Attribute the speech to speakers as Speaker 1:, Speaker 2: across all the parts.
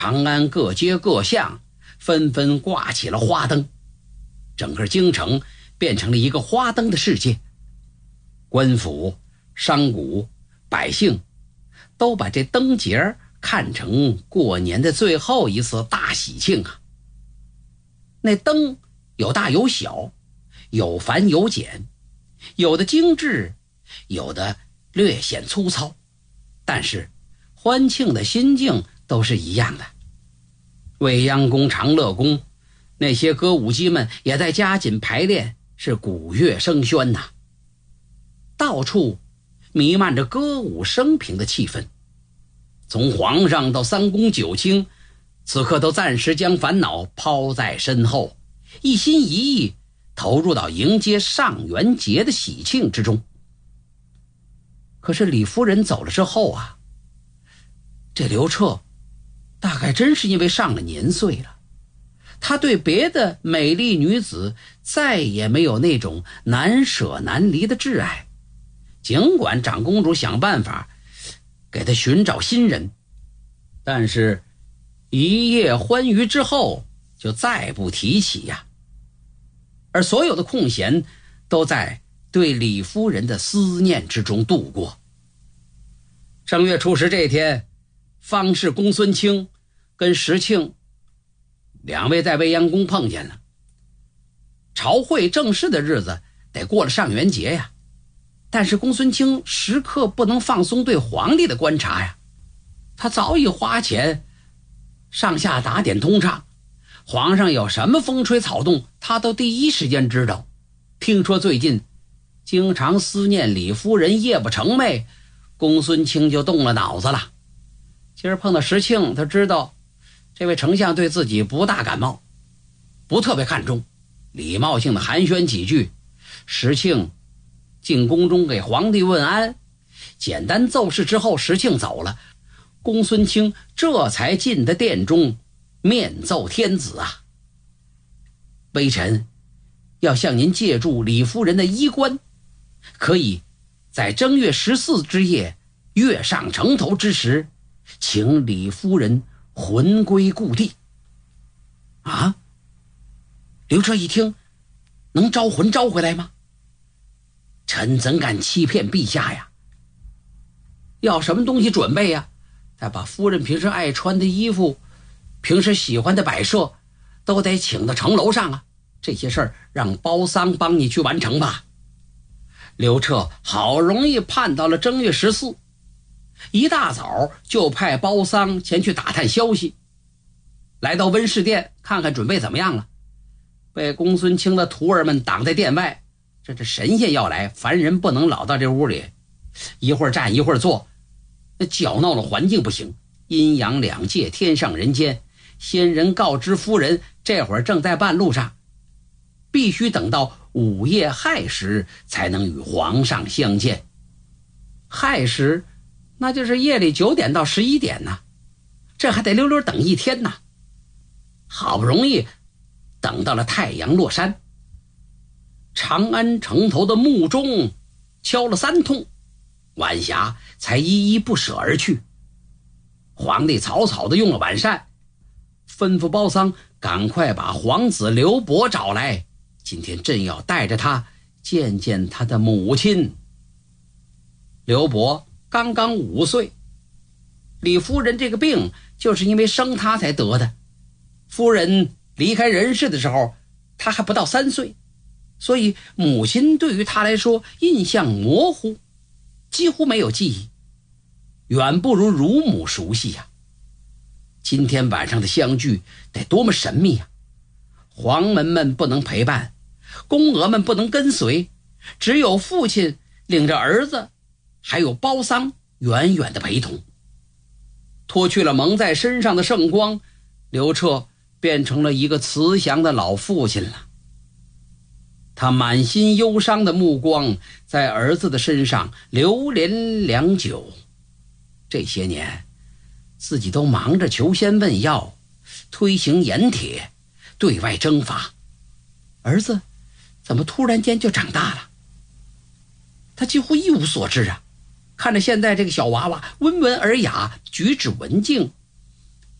Speaker 1: 长安各街各巷纷纷挂起了花灯，整个京城变成了一个花灯的世界。官府、商贾、百姓都把这灯节看成过年的最后一次大喜庆啊。那灯有大有小，有繁有简，有的精致，有的略显粗糙，但是欢庆的心境都是一样的。未央宫、长乐宫那些歌舞伎们也在加紧排练，是鼓乐声喧呐。到处弥漫着歌舞升平的气氛，从皇上到三公九卿，此刻都暂时将烦恼抛在身后，一心一意投入到迎接上元节的喜庆之中。可是李夫人走了之后啊，这刘彻大概真是因为上了年岁了，他对别的美丽女子再也没有那种难舍难离的挚爱。尽管长公主想办法给他寻找新人，但是一夜欢愉之后就再不提起呀。而所有的空闲都在对李夫人的思念之中度过。正月初10这天，方氏公孙卿跟石庆两位在未央宫碰见了。朝会正式的日子得过了上元节呀，但是公孙卿时刻不能放松对皇帝的观察呀。他早已花钱上下打点通畅，皇上有什么风吹草动他都第一时间知道。听说最近经常思念李夫人夜不成寐，公孙卿就动了脑子了。今儿碰到石庆，他知道这位丞相对自己不大感冒，不特别看重，礼貌性的寒暄几句。石庆进宫中给皇帝问安，简单奏事之后，石庆走了，公孙卿这才进的殿中面奏天子啊。微臣要向您借助李夫人的衣冠，可以在正月14之夜月上城头之时，请李夫人魂归故地。啊？刘彻一听，能招魂招回来吗？臣怎敢欺骗陛下呀？要什么东西准备呀？再把夫人平时爱穿的衣服，平时喜欢的摆设都得请到城楼上啊。这些事儿让包桑帮你去完成吧。刘彻好容易盼到了正月14，一大早就派包桑前去打探消息。来到温室殿看看准备怎么样了，被公孙卿的徒儿们挡在殿外。这神仙要来，凡人不能老到这屋里，一会儿站一会儿坐，那搅闹了环境不行。阴阳两界，天上人间，先人告知夫人这会儿正在半路上，必须等到午夜亥时才能与皇上相见。亥时那就是夜里9点到11点呢，这还得溜溜等一天呢。好不容易等到了太阳落山，长安城头的木钟敲了3通，晚霞才依依不舍而去。皇帝草草地用了晚膳，吩咐包桑赶快把皇子刘伯找来，今天朕要带着他见见他的母亲。刘伯刚刚5岁，李夫人这个病就是因为生他才得的。夫人离开人世的时候他还不到3岁，所以母亲对于他来说印象模糊，几乎没有记忆，远不如乳母熟悉呀。今天晚上的相聚得多么神秘呀！皇门们不能陪伴，宫娥们不能跟随，只有父亲领着儿子还有包桑远远的陪同。脱去了蒙在身上的圣光，刘彻变成了一个慈祥的老父亲了。他满心忧伤的目光在儿子的身上流连良久。这些年自己都忙着求仙问药，推行盐铁，对外征伐，儿子怎么突然间就长大了？他几乎一无所知啊。看着现在这个小娃娃温文尔雅，举止文静，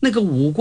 Speaker 1: 那个五官